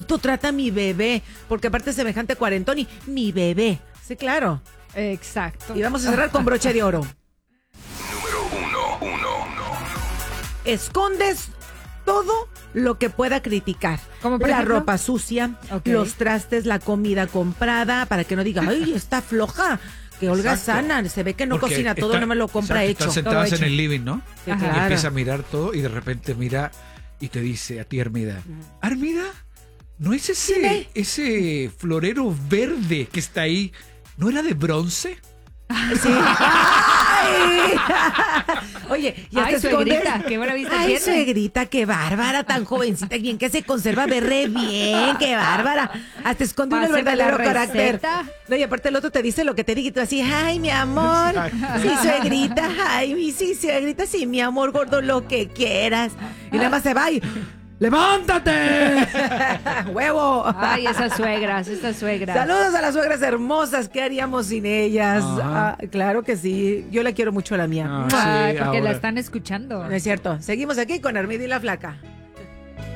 bonito trata a mi bebé, porque aparte es semejante cuarentón y mi bebé. Sí, claro. Exacto. Y vamos a cerrar con broche de oro. Número uno. Escondes todo lo que pueda criticar. ¿Cómo, por la ejemplo? ropa sucia, Ok. los trastes, la comida comprada, para que no diga, ay, está floja. Que Olga Exacto. sana, se ve que no Porque cocina todo, está- no me lo compra exacto, hecho. Están todo sentadas hecho. en el living, ¿no? Sí, Ajá. Y claro. empieza a mirar todo y de repente mira y te dice a ti, Armida, Armida, ¿no es Dime. ese florero verde que está ahí? ¿No era de bronce? Sí. Ay. Oye, ya Ay, te escondes. suegrita, qué buena vista Ay, tiene. suegrita, qué bárbara, tan jovencita, bien que se conserva, ve re bien, qué bárbara. Hasta esconde el Páseme verdadero la carácter. receta. No, y aparte el otro te dice lo que te diga y tú así, ay, mi amor, sí, suegrita, ay, sí, suegrita, sí, mi amor gordo, lo que quieras. Y nada más se va y, ¡levántate! ¡Huevo! Ay, esas suegras. Saludos a las suegras hermosas, ¿qué haríamos sin ellas? Ajá. Ah, claro que sí, yo la quiero mucho a la mía. Ah, Ay, sí, porque la ahora. están escuchando. No es cierto. Seguimos aquí con Armida y la Flaca.